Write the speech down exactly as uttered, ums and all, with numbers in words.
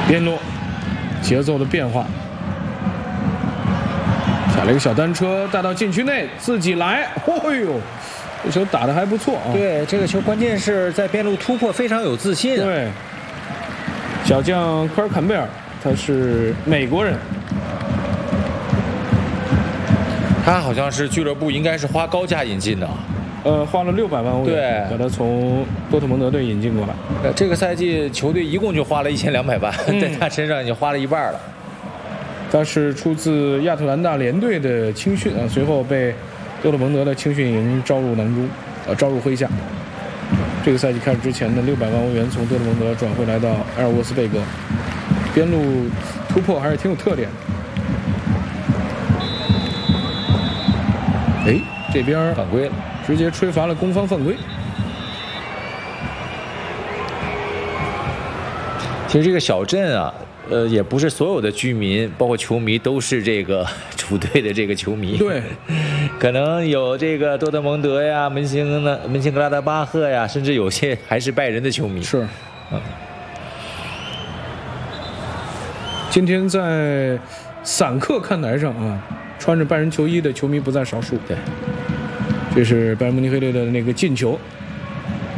边路节奏的变化，下了一个小单车带到禁区内，自己来。哦呦，这球打得还不错啊！ 对，这个球关键是在边路突破非常有自信、啊。 对，小将科尔坎贝尔，他是美国人。 他好像是俱乐部应该是花高价引进的， 呃，花了六百万欧元， 对， 把他从多特蒙德队引进过来。 呃，这个赛季球队一共就花了一千两百万，嗯、在他身上已经花了一半了。 他是出自亚特兰大联队的青训啊，随后被多特蒙德的青训营招入囊中，呃，招入麾下。这个赛季开始之前呢，六百万欧元从多特蒙德转会来到埃尔沃斯贝格，边路突破还是挺有特点。哎，这边犯规了， 直接吹罚了攻方犯规。 其实这个小镇啊，呃，也不是所有的居民，包括球迷都是这个主队的这个球迷。 对， 可能有这个多特蒙德呀、门兴呢、门兴格拉德巴赫呀，甚至有些还是拜仁的球迷。 是， 嗯。 今天在散客看台上啊，穿着拜仁球衣的球迷不在少数。 对， 这是拜仁慕尼黑队的那个进球。